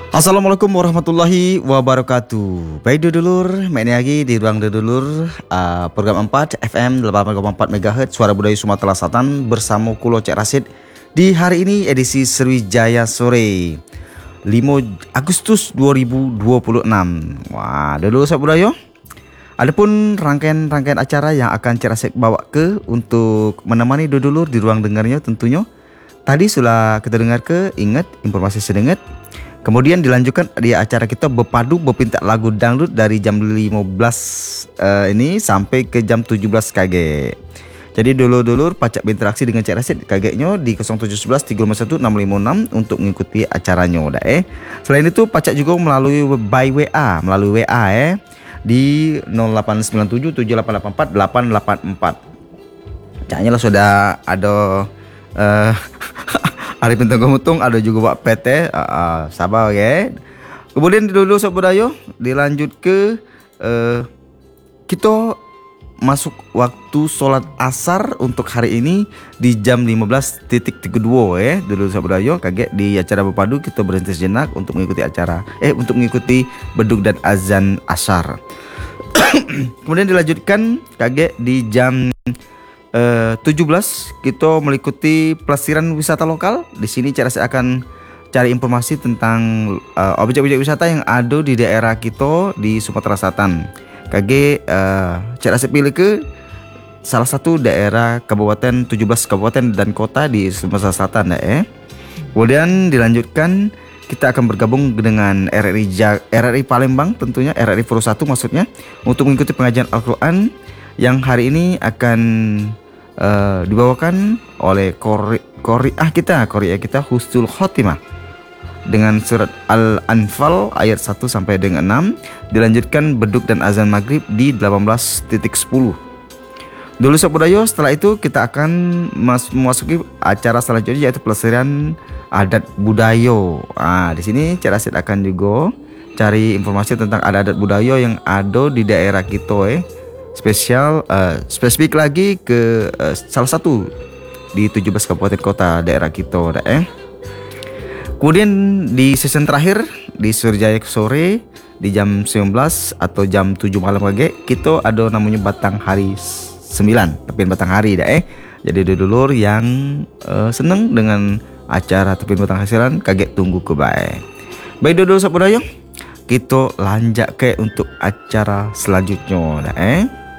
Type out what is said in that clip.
Assalamualaikum warahmatullahi wabarakatuh. Baik dulur, main lagi di ruang dulur program 4 FM 8,4 MHz Suara Budaya Sumatera Selatan bersama Kulo Cek Rasid di hari ini edisi Sriwijaya Sore 5 Agustus 2026. Wah, dulur Suara Budaya. Adapun rangkaian acara yang akan Cek Rasid bawa ke untuk menemani dulur di ruang dengarnya tentunya. Tadi sudah kita dengar ke ingat informasi sedengat. Kemudian dilanjutkan di acara kita berpadu berpinta lagu dangdut dari jam 15 ini sampai ke jam 17 KG. Jadi dulur-dulur pacak berinteraksi dengan Cek Rasid KG-nya di 0711 351 656 untuk mengikuti acaranya Selain itu pacak juga melalui by WA, di 0897 7884 884. Caranya lah sudah ada Arifin Tenggomutung, ada juga Pak PT, sabar ya. Kemudian dulu Sobat dilanjut ke kita masuk waktu sholat asar untuk hari ini di jam 15.32 ya. Dulu Sobat kaget di acara berpadu kita berhenti sejenak untuk mengikuti mengikuti beduk dan azan asar. Kemudian dilanjutkan kaget di jam 17 kita mengikuti pelesiran wisata lokal. Di sini Cek Rasid akan cari informasi tentang objek-objek wisata yang ada di daerah kita di Sumatera Selatan. Cek Rasid pilih ke salah satu daerah kabupaten 17 kabupaten dan kota di Sumatera Selatan Kemudian dilanjutkan kita akan bergabung dengan RRI Palembang, tentunya RRI Pro 1 maksudnya, untuk mengikuti pengajian Al-Quran yang hari ini akan dibawakan oleh Qori'ah kita Husnul Khotimah dengan surat Al-Anfal ayat 1 sampai dengan 6. Dilanjutkan beduk dan azan maghrib di 18.10. Dulu Sobat Budaya, setelah itu kita akan memasuki acara selanjutnya yaitu pelestarian adat budaya. Di sini Cek Rasid akan juga cari informasi tentang adat budaya yang ada di daerah kita spesifik lagi ke salah satu di 17 kabupaten kota daerah kita Kemudian di season terakhir di Sriwijaya Sore di jam 19 atau jam 7 malam kita ada namanya Batang Hari 9, tepian Batang Hari Jadi dulur yang seneng dengan acara tepian Batang Hari 9 kaget tunggu ke baik. Baik dulur Sobat Budaya, kita lanjut ke untuk acara selanjutnya